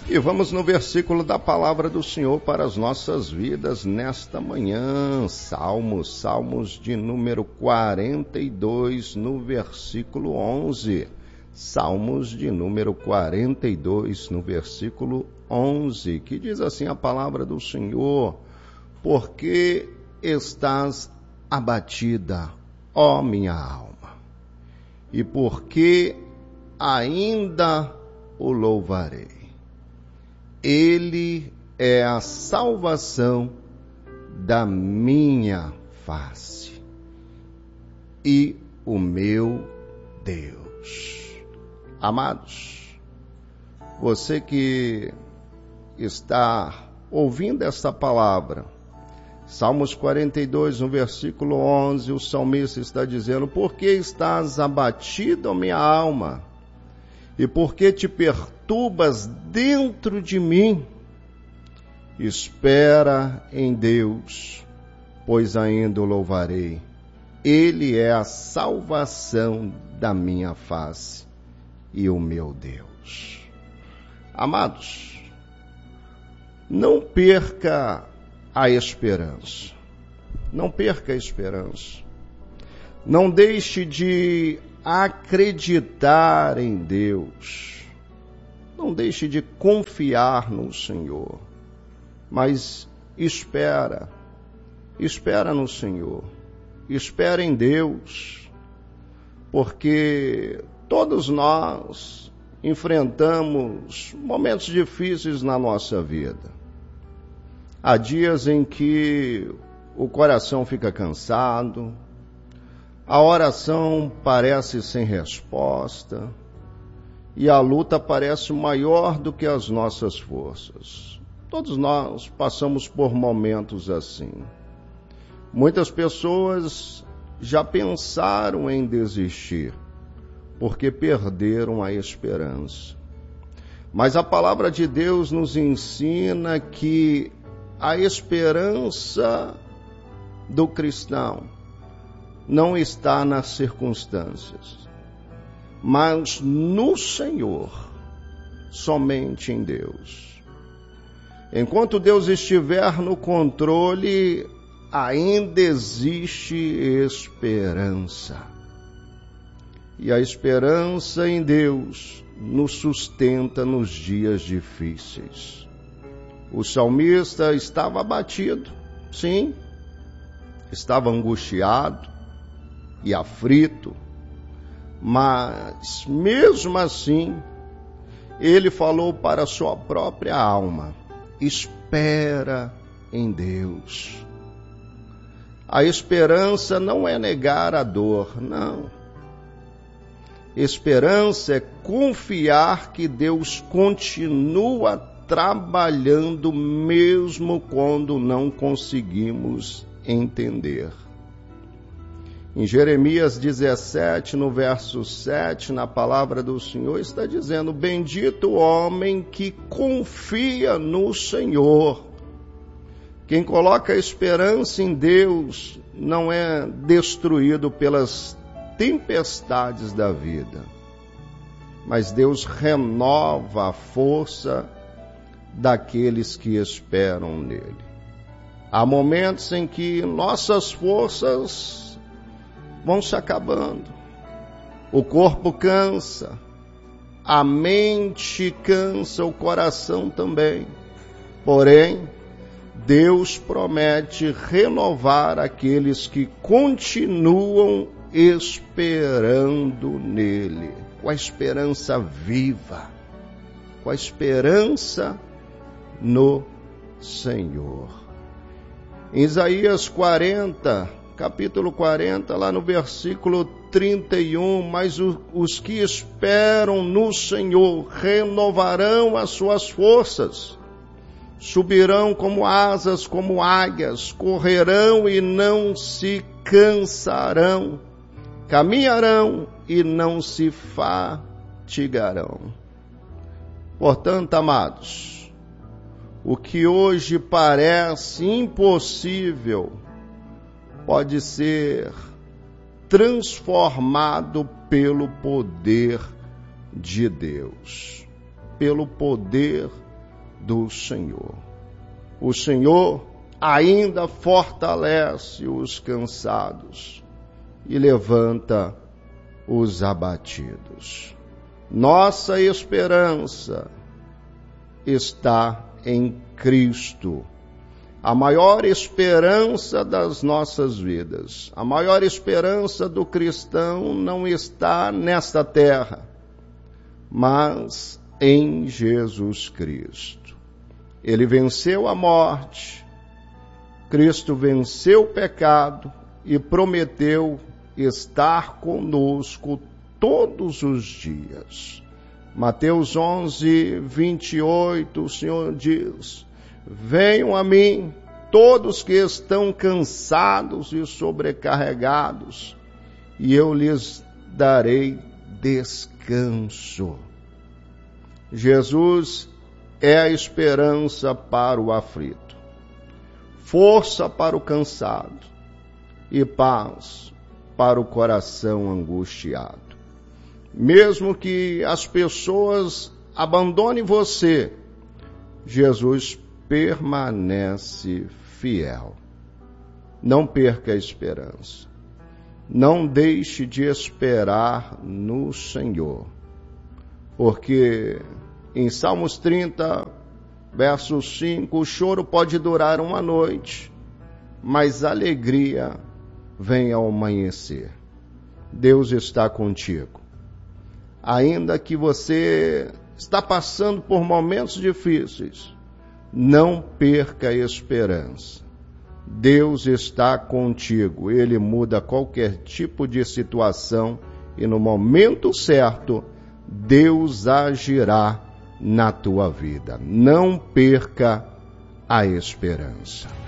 E vamos no versículo da palavra do Senhor para as nossas vidas nesta manhã. Salmos de número 42, no versículo 11. Salmos de número 42, no versículo 11, que diz assim a palavra do Senhor: porque estás abatida, ó minha alma, e porque ainda o louvarei. Ele é a salvação da minha face e o meu Deus. Amados, você que está ouvindo esta palavra, Salmos 42, no versículo 11, o salmista está dizendo: por que estás abatida, ó minha alma? E por que te perturbas dentro de mim? Espera em Deus, pois ainda o louvarei. Ele é a salvação da minha face e o meu Deus. Amados, não perca a esperança. Não perca a esperança. Não deixe de acreditar em Deus. Não deixe de confiar no Senhor. Mas espera no Senhor. Espera em Deus. Porque todos nós enfrentamos momentos difíceis na nossa vida. Há dias em que o coração fica cansado, a oração parece sem resposta e a luta parece maior do que as nossas forças. Todos nós passamos por momentos assim. Muitas pessoas já pensaram em desistir porque perderam a esperança. Mas a palavra de Deus nos ensina que a esperança do cristão não está nas circunstâncias, mas no Senhor, somente em Deus. Enquanto Deus estiver no controle, ainda existe esperança. E a esperança em Deus nos sustenta nos dias difíceis. O salmista estava abatido, sim, estava angustiado e aflito, mas mesmo assim, ele falou para a sua própria alma: espera em Deus. A esperança não é negar a dor, não. Esperança é confiar que Deus continua trabalhando mesmo quando não conseguimos entender. Em Jeremias 17, no verso 7, na palavra do Senhor, está dizendo: bendito o homem que confia no Senhor. Quem coloca esperança em Deus não é destruído pelas tempestades da vida, mas Deus renova a força daqueles que esperam nele. Há momentos em que nossas forças vão se acabando, o corpo cansa, a mente cansa, o coração também. Porém, Deus promete renovar aqueles que continuam esperando nele, com a esperança viva, com a esperança no Senhor. Em Isaías 40, capítulo 40, lá no versículo 31, mas os que esperam no Senhor renovarão as suas forças, subirão como asas, como águias, correrão e não se cansarão, caminharão e não se fatigarão. Portanto, amados, o que hoje parece impossível pode ser transformado pelo poder de Deus, pelo poder do Senhor. O Senhor ainda fortalece os cansados e levanta os abatidos. Nossa esperança está em Cristo. A maior esperança das nossas vidas, a maior esperança do cristão não está nesta terra, mas em Jesus Cristo. Ele venceu a morte, Cristo venceu o pecado e prometeu estar conosco todos os dias. Mateus 11, 28, o Senhor diz: venham a mim todos que estão cansados e sobrecarregados, e eu lhes darei descanso. Jesus é a esperança para o aflito, força para o cansado e paz para o coração angustiado. Mesmo que as pessoas abandonem você, Jesus permanece fiel. Não perca a esperança. Não deixe de esperar no Senhor. Porque em Salmos 30, verso 5, o choro pode durar uma noite, mas a alegria vem ao amanhecer. Deus está contigo. Ainda que você está passando por momentos difíceis, não perca a esperança. Deus está contigo. Ele muda qualquer tipo de situação e no momento certo, Deus agirá na tua vida. Não perca a esperança.